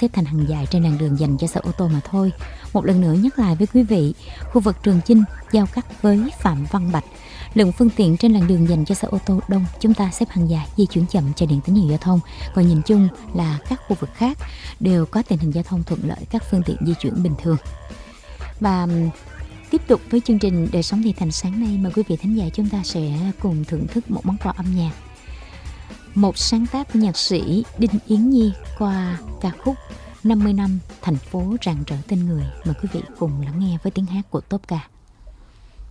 xếp thành hàng dài trên làn đường dành cho xe ô tô mà thôi. Một lần nữa nhắc lại với quý vị, khu vực Trường Chinh giao cắt với Phạm Văn Bạch, lượng phương tiện trên làn đường dành cho xe ô tô đông, chúng ta xếp hàng dài, di chuyển chậm cho đèn tín hiệu giao thông. Còn nhìn chung là các khu vực khác đều có tình hình giao thông thuận lợi, các phương tiện di chuyển bình thường. Và tiếp tục với chương trình Đời sống thị thành sáng nay, mời quý vị thính giả chúng ta sẽ cùng thưởng thức một món quà âm nhạc, một sáng tác của nhạc sĩ Đinh Yến Nhi qua ca khúc 50 năm thành phố rạng rỡ tên người. Mời quý vị cùng lắng nghe với tiếng hát của Tốp Ca.